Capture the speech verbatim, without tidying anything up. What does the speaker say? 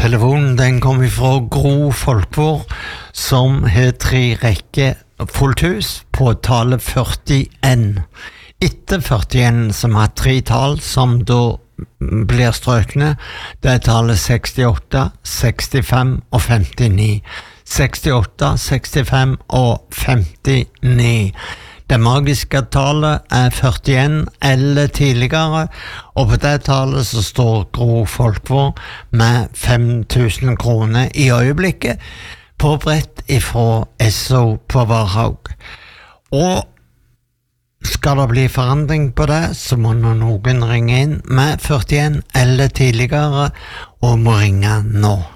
telefonen den kom ifra Gro Folkvår, som har tre rekker fullt hus på tallet førtien. Etter førtien som har tre tall som da blir strøkne, det er tallet sekstiåtte, sekstifem og femtini. sekstiåtte, sekstifem og femtini. Det magiske tallet er førtien eller tidligere, og på det tallet så står Gro Folkvår med fem tusen kroner i øyeblikket på brett ifra Esso på Varhaug. Og skal det bli forandring på det, så må noen ringe inn med førtien eller tidligere, og må ringe nå.